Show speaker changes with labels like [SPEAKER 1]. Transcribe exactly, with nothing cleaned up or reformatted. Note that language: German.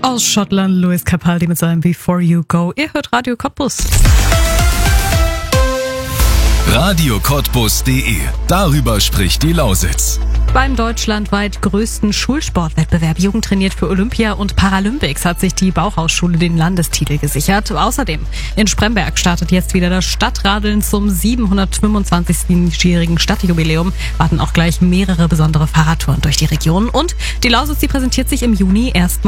[SPEAKER 1] Aus Schottland Lewis Capaldi mit seinem Before You Go. Ihr hört Radio Cottbus.
[SPEAKER 2] Radio Cottbus punkt de. Darüber spricht die Lausitz.
[SPEAKER 1] Beim deutschlandweit größten Schulsportwettbewerb Jugend trainiert für Olympia und Paralympics hat sich die Bauhausschule den Landestitel gesichert. Außerdem in Spremberg startet jetzt wieder das Stadtradeln zum siebenhundertfünfundzwanzigsten-jährigen Stadtjubiläum. Warten auch gleich mehrere besondere Fahrradtouren durch die Region. Und die Lausitz, die präsentiert sich im Juni erstmal